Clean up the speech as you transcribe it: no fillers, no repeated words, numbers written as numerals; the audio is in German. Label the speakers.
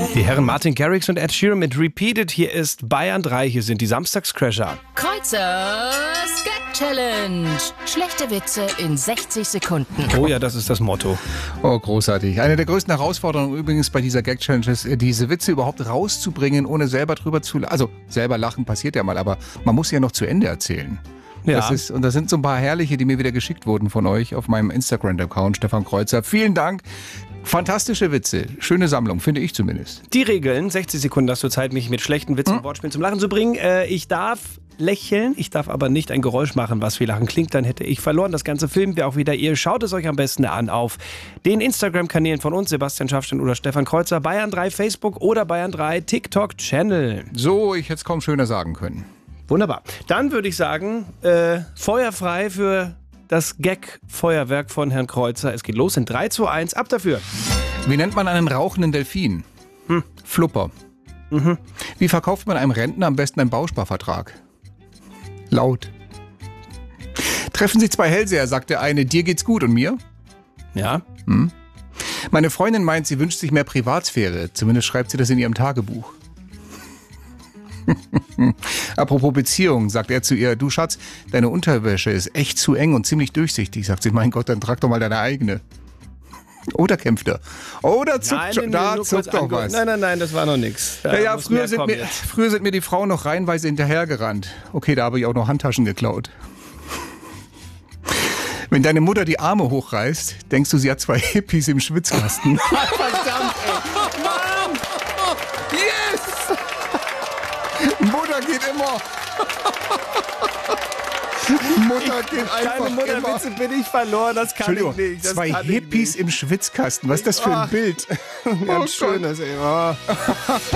Speaker 1: Die Herren Martin Garrix und Ed Sheeran mit Repeated. Hier ist Bayern 3, hier sind die Samstagscrasher.
Speaker 2: Kreuzers Gag Challenge. Schlechte Witze in 60 Sekunden.
Speaker 1: Oh ja, das ist das Motto.
Speaker 3: Oh, großartig. Eine der größten Herausforderungen übrigens bei dieser Gag Challenge ist, diese Witze überhaupt rauszubringen, ohne selber drüber zu lachen. Also selber lachen passiert ja mal, aber man muss ja noch zu Ende erzählen.
Speaker 1: Ja.
Speaker 3: Und das sind so ein paar herrliche, die mir wieder geschickt wurden von euch auf meinem Instagram-Account, Stefan Kreuzer. Vielen Dank. Fantastische Witze. Schöne Sammlung, finde ich zumindest.
Speaker 1: Die Regeln, 60 Sekunden hast du Zeit, mich mit schlechten Witzen und Wortspielen zum Lachen zu bringen. Ich darf lächeln, ich darf aber nicht ein Geräusch machen, was wie Lachen klingt, dann hätte ich verloren. Das Ganze filmen wir auch wieder. Ihr schaut es euch am besten an auf den Instagram-Kanälen von uns, Sebastian Schaffstein oder Stefan Kreuzer, Bayern 3 Facebook oder Bayern 3 TikTok-Channel.
Speaker 3: So, ich hätte es kaum schöner sagen können.
Speaker 1: Wunderbar. Dann würde ich sagen, feuerfrei für das Gag-Feuerwerk von Herrn Kreuzer. Es geht los in 3, 2, 1. Ab dafür.
Speaker 3: Wie nennt man einen rauchenden Delfin? Flupper. Wie verkauft man einem Rentner am besten einen Bausparvertrag? Laut. Treffen sich zwei Hellseher, sagt der eine, dir geht's gut und mir?
Speaker 1: Ja.
Speaker 3: Meine Freundin meint, sie wünscht sich mehr Privatsphäre. Zumindest schreibt sie das in ihrem Tagebuch. Apropos Beziehung, sagt er zu ihr, du Schatz, deine Unterwäsche ist echt zu eng und ziemlich durchsichtig. Sagt sie, mein Gott, dann trag doch mal deine eigene. Oder kämpft er? Oder zuckt doch was.
Speaker 1: Nein, das war noch nichts.
Speaker 3: Ja, früher sind mir die Frauen noch reihenweise hinterhergerannt. Okay, da habe ich auch noch Handtaschen geklaut. Wenn deine Mutter die Arme hochreißt, denkst du, sie hat zwei Hippies im Schwitzkasten.
Speaker 1: Verdammt, ey. Mann!
Speaker 3: Yes! Mutter geht immer. Mutter geht einfach
Speaker 1: Keine Mutterwitze
Speaker 3: immer.
Speaker 1: bin ich verloren, das kann ich nicht.
Speaker 3: Zwei Hippies im Schwitzkasten, was ist das für ein Bild?
Speaker 1: Ganz schön, das ey.